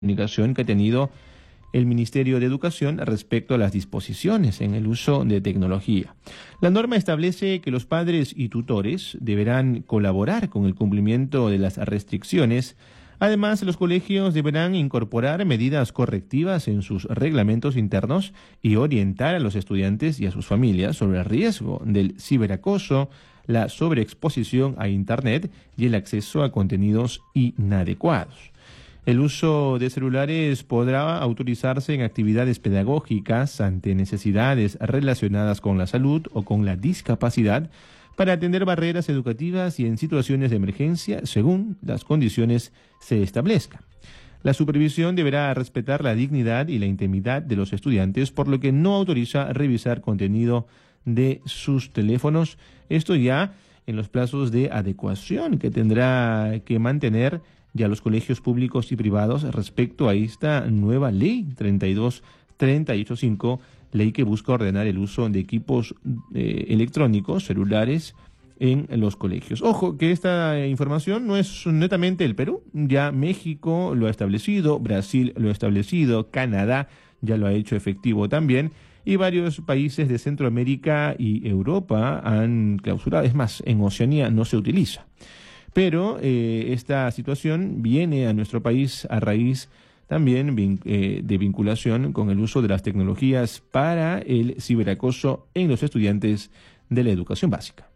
comunicación que ha tenido el Ministerio de Educación respecto a las disposiciones en el uso de tecnología. La norma establece que los padres y tutores deberán colaborar con el cumplimiento de las restricciones. Además, los colegios deberán incorporar medidas correctivas en sus reglamentos internos y orientar a los estudiantes y a sus familias sobre el riesgo del ciberacoso, la sobreexposición a Internet y el acceso a contenidos inadecuados. El uso de celulares podrá autorizarse en actividades pedagógicas ante necesidades relacionadas con la salud o con la discapacidad para atender barreras educativas y en situaciones de emergencia según las condiciones se establezcan. La supervisión deberá respetar la dignidad y la intimidad de los estudiantes, por lo que no autoriza revisar contenido de sus teléfonos. Esto ya en los plazos de adecuación que tendrá que mantener ya los colegios públicos y privados respecto a esta nueva ley 32385, ley que busca ordenar el uso de equipos electrónicos, celulares, en los colegios. Ojo, que esta información no es netamente el Perú, ya México lo ha establecido, Brasil lo ha establecido, Canadá ya lo ha hecho efectivo también, y varios países de Centroamérica y Europa han clausurado, es más, en Oceanía no se utiliza. Pero esta situación viene a nuestro país a raíz también de vinculación con el uso de las tecnologías para el ciberacoso en los estudiantes de la educación básica.